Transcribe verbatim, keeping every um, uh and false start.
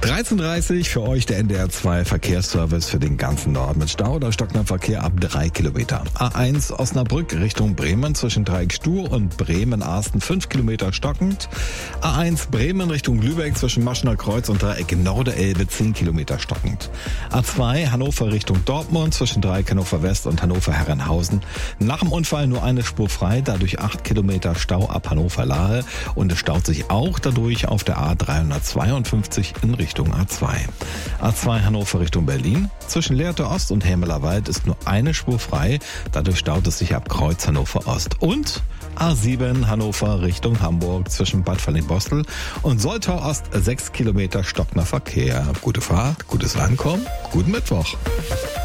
dreizehn Uhr dreißig für euch der N D R zwei Verkehrsservice für den ganzen Norden mit Stau oder stockendem Verkehr ab drei Kilometer. A eins Osnabrück Richtung Bremen zwischen Dreieck Stuhr und Bremen-Arsten fünf Kilometer stockend. A eins Bremen Richtung Lübeck zwischen Maschener Kreuz und Dreieck Norderelbe zehn Kilometer stockend. A zwei Hannover Richtung Dortmund zwischen Dreieck Hannover West und Hannover Herrenhausen. Nach dem Unfall nur eine Spur frei, dadurch acht Kilometer Stau ab Hannover-Lahe und es staut sich auch dadurch auf der A dreihundertzweiundfünfzig in Richtung A zwei. A zwei Hannover Richtung Berlin. Zwischen Lehrte Ost und Hämeler Wald ist nur eine Spur frei. Dadurch staut es sich ab Kreuz Hannover Ost. Und A sieben Hannover Richtung Hamburg zwischen Bad Falling-Bostel und Soltau Ost sechs Kilometer stockender Verkehr. Gute Fahrt, gutes Ankommen, guten Mittwoch.